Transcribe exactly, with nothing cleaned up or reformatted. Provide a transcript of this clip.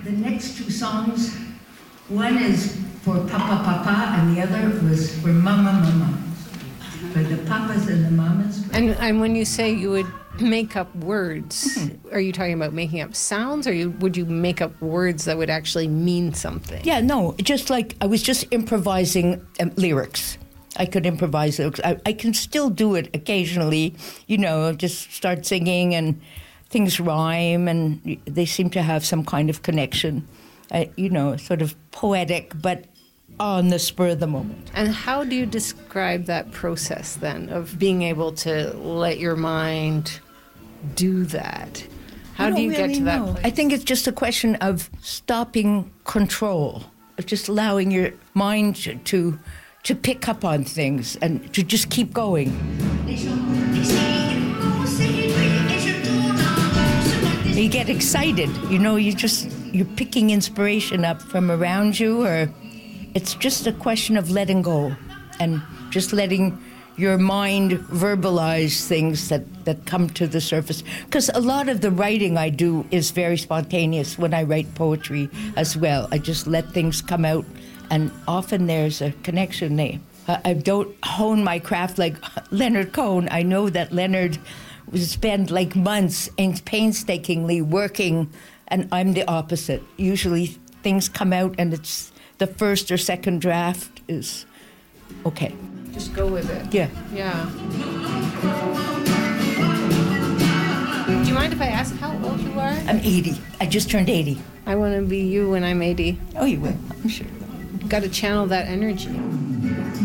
the next two songs, one is for Papa Papa and the other was for Mama Mama. For the papas and the mamas. And and when you say you would make up words, mm-hmm. are you talking about making up sounds, or you, would you make up words that would actually mean something? Yeah, no, just like I was just improvising um, lyrics. I could improvise lyrics. I, I can still do it occasionally, you know, just start singing and things rhyme and they seem to have some kind of connection, uh, you know, sort of poetic, but on the spur of the moment. And how do you describe that process then of being able to let your mind do that? How do you really get to that know. place? I think it's just a question of stopping control, of just allowing your mind to, to to pick up on things and to just keep going. You get excited, you know, you just, you're picking inspiration up from around you, or it's just a question of letting go and just letting your mind verbalize things that, that come to the surface. Because a lot of the writing I do is very spontaneous when I write poetry as well. I just let things come out, and often there's a connection there. I don't hone my craft like Leonard Cohen. I know that Leonard would spend like months painstakingly working, and I'm the opposite. Usually things come out and it's the first or second draft is okay. Just go with it. Yeah. Yeah. Do you mind if I ask how old you are? I'm eighty. I just turned eighty. I want to be you when I'm eighty. Oh, you will, I'm sure. Got to channel that energy.